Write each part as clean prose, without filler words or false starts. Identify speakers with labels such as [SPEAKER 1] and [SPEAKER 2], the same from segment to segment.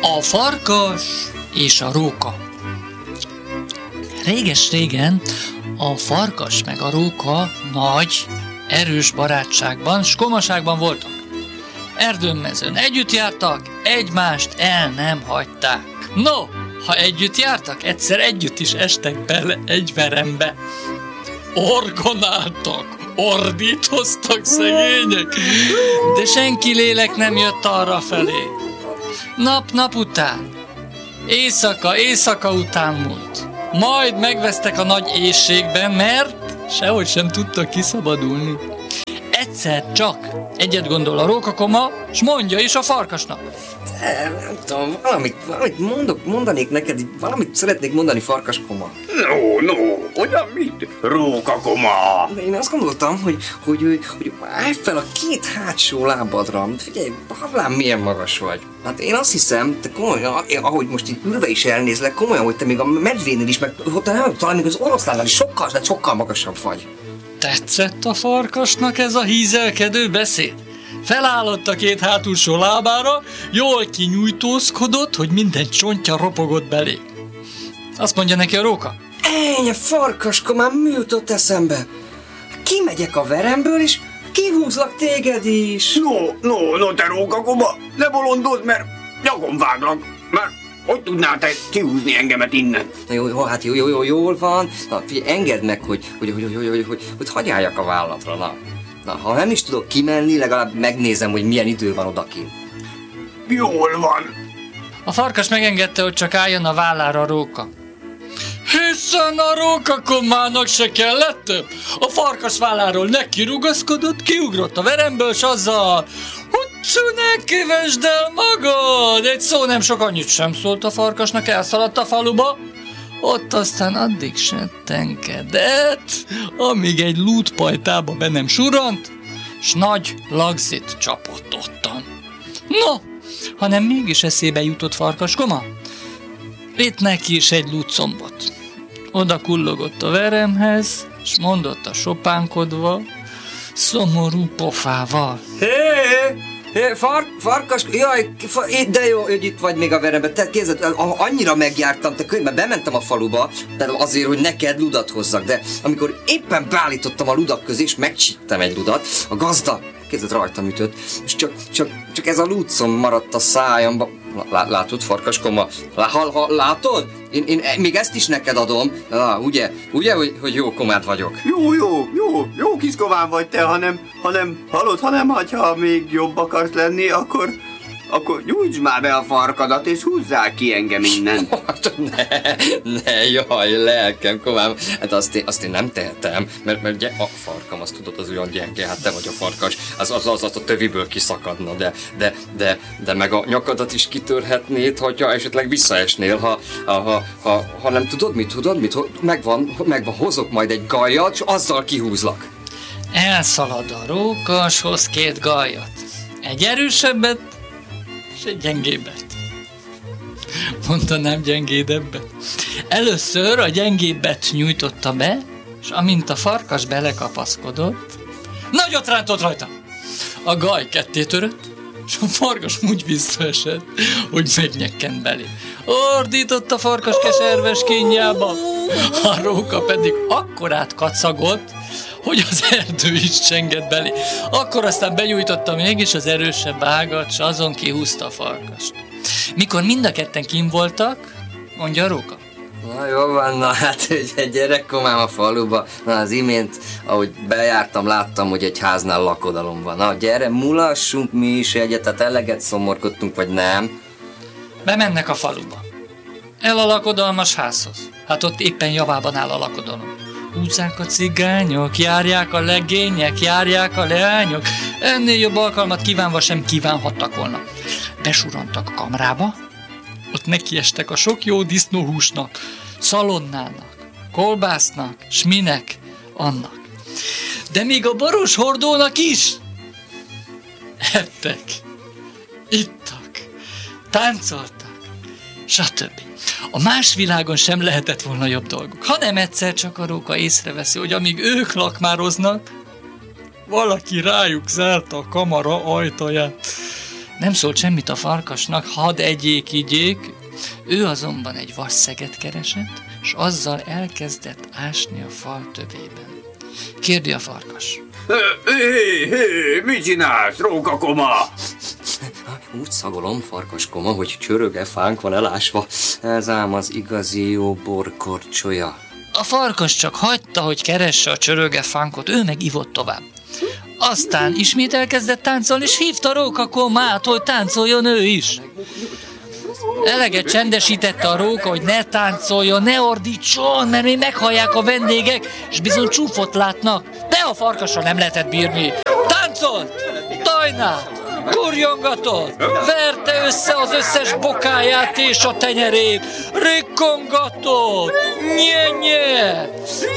[SPEAKER 1] A farkas és a róka. Réges-régen a farkas meg a róka nagy, erős barátságban s komaságban voltak. Erdőn-mezőn együtt jártak, egymást el nem hagyták. No, ha együtt jártak, egyszer együtt is estek bele egy verembe. Orgonáltak, ordítoztak szegények, de senki lélek nem jött arra felé. Nap után, éjszaka után múlt. Majd megvesztek a nagy éhségben, mert sehogy sem tudtak kiszabadulni. Egyszer csak egyet gondol a rókakoma, s mondja is a farkasnak.
[SPEAKER 2] Nem tudom, valamit mondanék neked, valamit szeretnék mondani, farkaskoma.
[SPEAKER 3] No, olyan mit? Rókakoma!
[SPEAKER 2] De én azt gondoltam, hogy állj fel a két hátsó lábadra. Figyelj, Pavlám, milyen magas vagy. Hát én azt hiszem, te komolyan, ahogy most így ülve is elnézlek, komolyan, hogy te még a medvénél is, meg talán még az oroszlánnál is sokkal magasabb vagy.
[SPEAKER 1] Tetszett a farkasnak ez a hízelkedő beszéd? Felállott a két hátulsó lábára, jól kinyújtózkodott, hogy minden csontja ropogott belé. Azt mondja neki a róka.
[SPEAKER 2] Ennyi, farkaskomám, mi jutott eszembe? Kimegyek a veremből, és kihúzlak téged is.
[SPEAKER 3] No, te rókakoma, ne bolondozz, mert nyakon váglak, mert hogy tudnál te kihúzni engemet innen?
[SPEAKER 2] Na jó, hát jól van. Na, figyelj, engedd meg, hogy hagyjáljak a vállatra, Na, ha nem is tudok kimenni, legalább megnézem, hogy milyen idő van odakint.
[SPEAKER 3] Jól van.
[SPEAKER 1] A farkas megengedte, hogy csak álljon a vállára a róka. Hiszen a rókakomának se kellett több. A farkas válláról nekirugaszkodott, kiugrott a veremből, s azzal, hogy ne kövesd el magad! Egy szó nem sok, annyit sem szólt a farkasnak, elszaladt a faluba. Ott aztán addig settenkedett, amíg egy lútpajtába be nem surrant, s nagy lagzit csapott ottan. No, hanem mégis eszébe jutott farkaskoma. Vitt neki is egy lútcombot. Oda kullogott a veremhez, s mondott a sopánkodva, szomorú pofával.
[SPEAKER 2] Farkas, jaj, de jó, hogy itt vagy még a veremben. Te kézed, annyira megjártam, te könyvben bementem a faluba, de azért, hogy neked ludat hozzak, de amikor éppen beállítottam a ludak közé, és megcsíptem egy ludat, a gazda, kézed rajtam ütött, és csak ez a lútszom maradt a szájamba. Látod, farkaskoma? Látod? Én még ezt is neked adom. Ugye, hogy jó komád vagyok.
[SPEAKER 3] Jó kis komám vagy te, hanem hallod, ha még jobb akarsz lenni, akkor nyújtsd már be a farkadat, és húzzál ki engem innen.
[SPEAKER 2] Ne, jaj, lelkem, komám. Hát azt én nem tehetem, mert a farkam, azt tudod, az olyan gyenge, hát te vagy a farkas, az a töviből kiszakadna, de meg a nyakadat is kitörhetnéd, hogyha esetleg visszaesnél, ha nem tudod mit, megvan, hozok majd egy gajjat, és azzal kihúzlak.
[SPEAKER 1] Elszalad a róka, s hoz két gajjat. Egy erősebbet, és egy gyengébbet. Mondanám gyengédebbet. Először a gyengébbet nyújtotta be, és amint a farkas belekapaszkodott, nagyot rántott rajta. A gaj ketté törött, és a farkas úgy visszaesett, hogy megnyekkent belé. Ordított a farkas keserves kínjába, a róka pedig akkorát kacagott, hogy az erdő is csengett belé. Akkor aztán benyújtotta mégis az erősebb ágat, s azon kihúzta a farkast. Mikor mind a ketten kint voltak, mondja a róka.
[SPEAKER 2] Na jó van, hát egy gyerekkomám a faluba. Az imént, ahogy bejártam, láttam, hogy egy háznál lakodalom van. Gyere, mulassunk mi is egyet, tehát eleget szomorkodtunk, vagy nem?
[SPEAKER 1] Bemennek a faluba. El a lakodalmas házhoz. Hát ott éppen javában áll a lakodalom. Húzzák a cigányok, járják a legények, járják a leányok. Ennél jobb alkalmat kívánva sem kívánhattak volna. Besurantak a kamrába, ott nekiestek a sok jó disznóhúsnak, szalonnának, kolbásznak, s minek, annak. De még a baros hordónak is. Ettek, ittak, táncoltak, stb. A más világon sem lehetett volna jobb dolguk, hanem egyszer csak a róka észreveszi, hogy amíg ők lakmároznak, valaki rájuk zárta a kamara ajtaját. Nem szólt semmit a farkasnak, hadd egyék-igyék. Ő azonban egy vasszeget keresett, és azzal elkezdett ásni a fal tövében. Kérdi a farkas.
[SPEAKER 3] Hé, mit csinálsz, rókakoma?
[SPEAKER 2] Úgy szagolom, farkaskoma, hogy csöröge fánk van elásva. Ez ám az igazi jó borkorcsolya.
[SPEAKER 1] A farkas csak hagyta, hogy keresse a csöröge fánkot, ő meg ivott tovább. Aztán ismét elkezdett táncolni, és hívta rókakomát, hogy táncoljon ő is. Eleget csendesítette a róka, hogy ne táncoljon, ne ordítson, mert még meghallják a vendégek, és bizony csúfot látnak. De a farkasra nem lehetett bírni. Táncolt, tajnált, kurjongatott, verte össze az összes bokáját és a tenyerét, rikkongatott, nye-nye.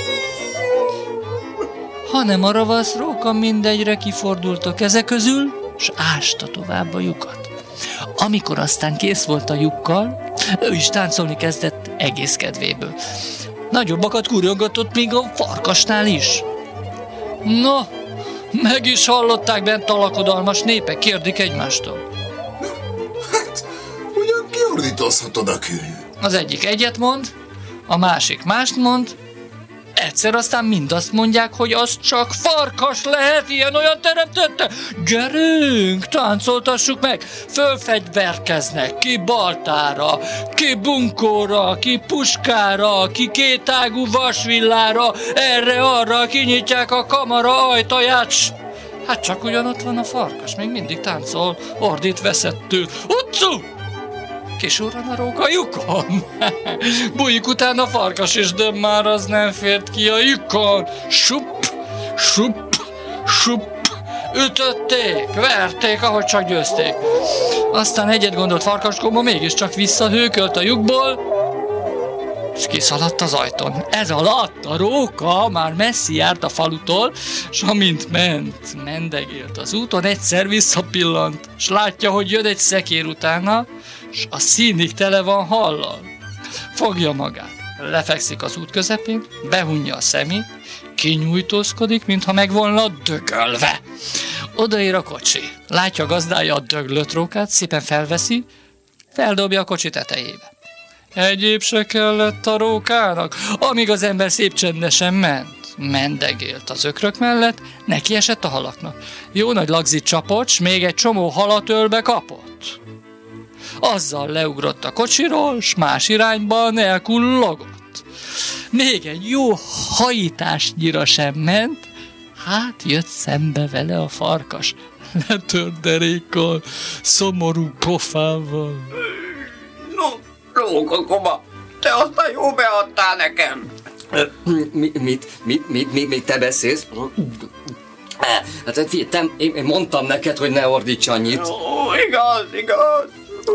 [SPEAKER 1] Hanem a ravasz róka mindegyre kifordult a keze közül, s ásta tovább a lyukat. Amikor aztán kész volt a lyukkal, ő is táncolni kezdett egész kedvéből. Nagyobbakat kurjongatott még a farkasnál is. No, meg is hallották bent a lakodalmas népek, kérdik egymástól.
[SPEAKER 4] Hát, ugyan kiordítozhatod a kőn?
[SPEAKER 1] Az egyik egyet mond, a másik mást mond, egyszer aztán mind azt mondják, hogy az csak farkas lehet, ilyen-olyan teremtette. Gyerünk, táncoltassuk meg. Fölfegyverkeznek, ki baltára, ki bunkóra, ki puskára, ki kétágú vasvillára, erre-arra kinyitják a kamara ajtaját. Hát csak ugyanott van a farkas, még mindig táncol, ordít veszettül. Utcu! Kisurran a róka a lyukon. Bújik utána a farkas is, de már az nem fért ki a lyukon. Sup, sup, sup. Ütötték, verték, ahogy csak győzték. Aztán egyet gondolt farkaskoma, mégiscsak visszahőkölt a lyukból, és kiszaladt az ajtón. Ez alatt a róka már messzi járt a falutól, s amint mendegélt az úton, egyszer visszapillant, s látja, hogy jön egy szekér utána, s a színig tele van hallal. Fogja magát, lefekszik az út közepén, behunja a szemét, kinyújtózkodik, mintha meg volna dögölve. Odaér a kocsi, látja a gazdája a döglött rókát, szépen felveszi, feldobja a kocsi tetejébe. Egyéb se kellett a rókának, amíg az ember szép csendesen ment. Mendegélt az ökrök mellett, neki esett a halaknak. Jó nagy lagzit csapott, s még egy csomó halat ölbe kapott. Azzal leugrott a kocsiról, s más irányban elkullogott. Még egy jó hajításnyira sem ment, hát jött szembe vele a farkas, letört derékkal, szomorú pofával.
[SPEAKER 3] No, rókakoma, te aztán jó beadtál nekem.
[SPEAKER 2] Mit te beszélsz? Hát én mondtam neked, hogy ne ordíts annyit.
[SPEAKER 3] Ó, igaz.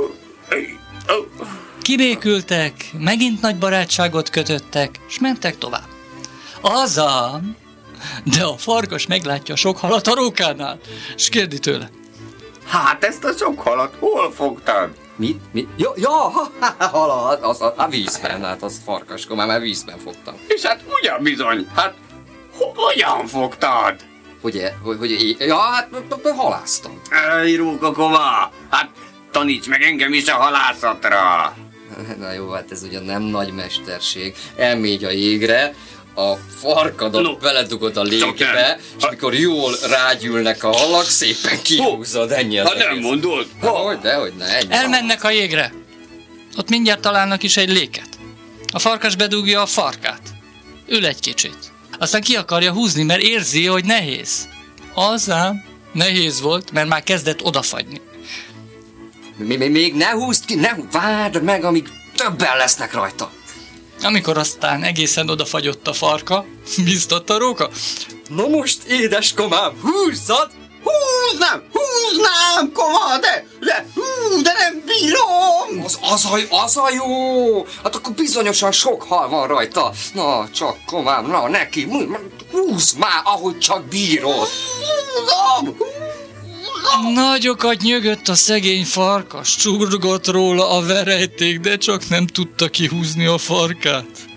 [SPEAKER 1] Kibékültek, megint nagy barátságot kötöttek, s mentek tovább. Azam, de a farkas meglátja sok halat a rókánál, s kérdi tőle.
[SPEAKER 3] Hát ezt a sok halat hol fogtad?
[SPEAKER 2] Mit? Halat, a vízben, hát azt farkaskom, már vízben fogtam.
[SPEAKER 3] És hát ugyan bizony, hát hogyan fogtad?
[SPEAKER 2] Hát halásztam.
[SPEAKER 3] Ej, rókakoma, hát taníts meg engem is a halászatra.
[SPEAKER 2] Na jó, hát ez ugyan nem nagy mesterség. Elmégy a jégre, a farkadat beledugod a légbe, és amikor jól rágyűlnek a halak, szépen kihúzod, ennyi az.
[SPEAKER 3] Ha nem mondod.
[SPEAKER 2] Dehogy ne, ennyi.
[SPEAKER 1] Elmennek a jégre. Ott mindjárt találnak is egy léket. A farkas bedugja a farkát. Ül egy kicsit. Aztán ki akarja húzni, mert érzi, hogy nehéz. Azám, nehéz volt, mert már kezdett odafagyni.
[SPEAKER 2] Még ne húzd ki, várd meg, amíg többen lesznek rajta.
[SPEAKER 1] Amikor aztán egészen odafagyott a farka, biztott a róka.
[SPEAKER 2] Na most, édeskomám, húzzad!
[SPEAKER 3] Húznám, koma, de nem bírom!
[SPEAKER 2] Az a jó! Hát akkor bizonyosan sok hal van rajta. Na, csak komám, na neki, húzd már, ahogy csak bírod.
[SPEAKER 3] Húzom!
[SPEAKER 1] Nagyokat nyögött a szegény farkas, csurgott róla a verejték, de csak nem tudta kihúzni a farkát.
[SPEAKER 3] Ki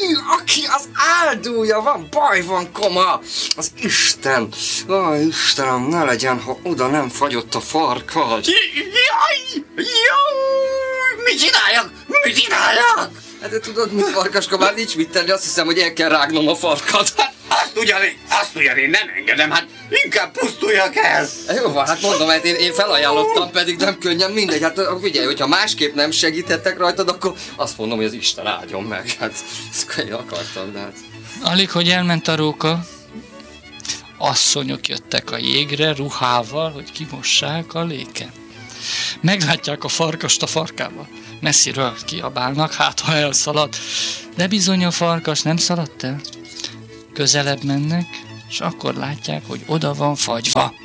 [SPEAKER 2] Aki az áldója van, baj van, koma! Az Isten! Ó, Istenem, ne legyen, ha oda nem fagyott a farkas!
[SPEAKER 3] Jaj! Mit csináljak? Mit csináljak?
[SPEAKER 2] Hát de tudod mit, farkaska, már nincs mit tenni, azt hiszem, hogy el kell rágnom a farkat.
[SPEAKER 3] Azt ugyan én nem engedem, hát inkább pusztuljak el.
[SPEAKER 2] Jó van, hát mondom, hát én felajánlottam, pedig nem könnyen, mindegy, hát figyelj, hogyha másképp nem segíthettek rajtad, akkor azt mondom, hogy az Isten áldjon meg, hát ezt én akartam, de hát...
[SPEAKER 1] Alig, hogy elment a róka, asszonyok jöttek a jégre ruhával, hogy kimossák a léken. Meglátják a farkast a farkával. Messziről kiabálnak, hát ha elszalad. De bizony a farkas nem szaladt el. Közelebb mennek, és akkor látják, hogy oda van fagyva.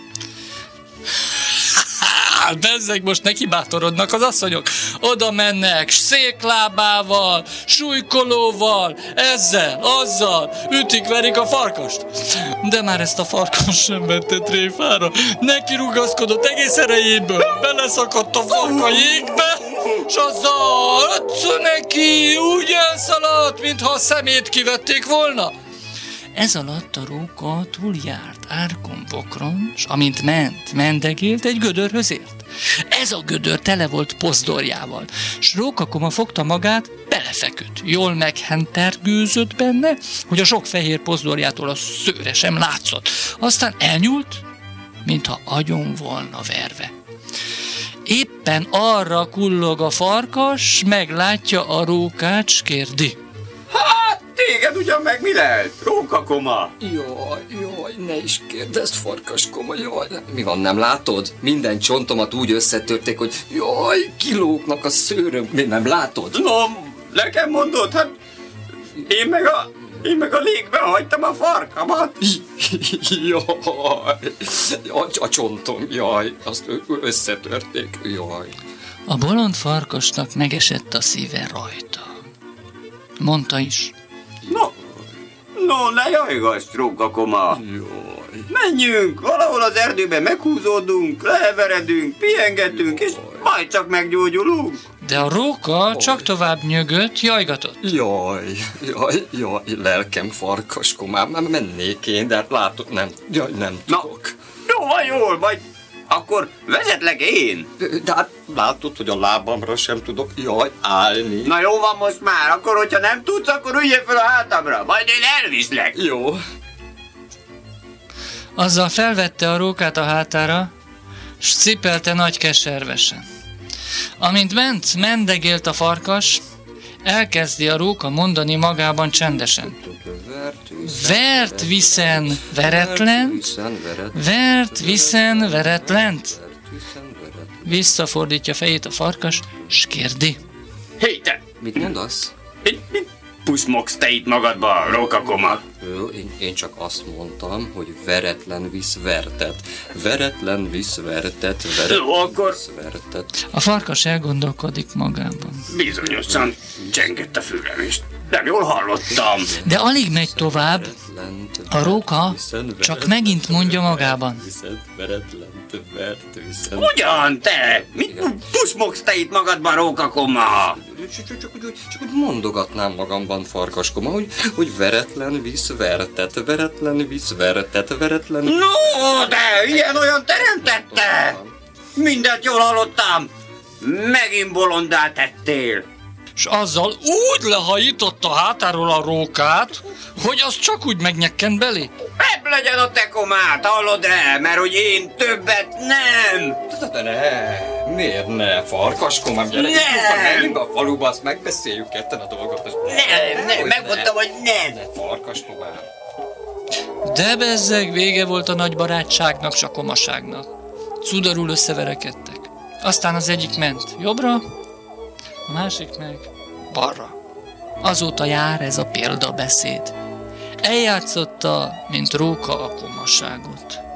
[SPEAKER 1] Bezzeg, most neki bátorodnak az asszonyok. Oda mennek, széklábával, súlykolóval, ezzel, azzal, ütik-verik a farkast. De már ezt a farkas sem vette tréfára. Neki rugaszkodott egész erejéből, beleszakadt a farka jégbe, és azzal neki úgy elszaladt, mintha a szemét kivették volna. Ez alatt a róka túljárt árkon bokron, s amint mendegélt, egy gödörhöz ért. Ez a gödör tele volt pozdorjával, s rókakoma fogta magát, belefeküdt. Jól meghentergőzött benne, hogy a sok fehér pozdorjától a szőre sem látszott. Aztán elnyúlt, mintha agyon volna verve. Éppen arra kullog a farkas, meglátja a rókát, s kérdi.
[SPEAKER 3] Hát, téged ugyan meg mi lehet? Rókakoma.
[SPEAKER 2] Jaj, ne is kérdezd, farkaskoma, jaj. Mi van, nem látod? Minden csontomat úgy összetörték, hogy jaj, kilógnak a szőröm. Mi nem látod?
[SPEAKER 3] No, nekem mondod, hát én meg a légben hagytam a farkamat.
[SPEAKER 2] Jaj, a csontom, jaj, azt összetörték, jaj.
[SPEAKER 1] A bolond farkasnak megesett a szíve rajta. Mondta is.
[SPEAKER 3] No, ne jajgass, rókakoma.
[SPEAKER 2] Jaj.
[SPEAKER 3] Menjünk, valahol az erdőben meghúzódunk, leheveredünk, pihengetünk, és majd csak meggyógyulunk.
[SPEAKER 1] De a róka csak tovább nyögött, jajgatott.
[SPEAKER 2] Jaj, lelkem farkaskomám, már mennék én, de hát látod, nem tudok.
[SPEAKER 3] Jól, majd akkor vezetlek én.
[SPEAKER 2] De hát látod, hogy a lábamra sem tudok, állni.
[SPEAKER 3] Na jó van most már, akkor hogyha nem tudsz, akkor üljél fel a hátamra, majd én elviszlek.
[SPEAKER 2] Jó.
[SPEAKER 1] Azzal felvette a rókát a hátára, s cipelte nagy keservesen. Amint mendegélt a farkas, elkezdi a róka mondani magában csendesen. Vert viszen veretlent, vert viszen veretlent. Visszafordítja fejét a farkas, s kérdi.
[SPEAKER 3] Hé, te!
[SPEAKER 2] Mit mondasz?
[SPEAKER 3] Mit pusmogsz te itt magadba, rókakoma?
[SPEAKER 2] Én csak azt mondtam, hogy veretlen visz vertet. Veretlen visz vertet,
[SPEAKER 3] akkor...
[SPEAKER 2] visz vertet.
[SPEAKER 1] A farkas elgondolkodik magában.
[SPEAKER 3] Bizonyosan csengett a fülem, és nem jól hallottam.
[SPEAKER 1] De alig megy tovább, a róka csak megint mondja magában.
[SPEAKER 3] Ugyan te! Mit pusmogsz te itt magadban, rókakoma?
[SPEAKER 2] Csak úgy mondogatnám magamban, farkaskoma, hogy veretlen visz vertet, veretlen visz vertet, veretlen...
[SPEAKER 3] No, de ilyen-olyan teremtette! Mindent jól hallottam! Megint bolondá tettél!
[SPEAKER 1] És azzal úgy lehajította a hátáról a rókát, hogy az csak úgy megnyekkent belé.
[SPEAKER 3] Ebb legyen a te komát, hallod-e? Mert hogy én többet nem!
[SPEAKER 2] Miért ne, farkaskomám, gyere, gyerünk a faluba, azt megbeszéljük ketten a dolgot.
[SPEAKER 3] Nem, megmondtam, hogy nem!
[SPEAKER 2] Farkaskomám.
[SPEAKER 1] De bezzeg, vége volt a nagy barátságnak, s a komaságnak. Cudarul összeverekedtek. Aztán az egyik ment jobbra, a másik meg balra. Azóta jár ez a példabeszéd. Eljátszotta, mint róka a komaságot.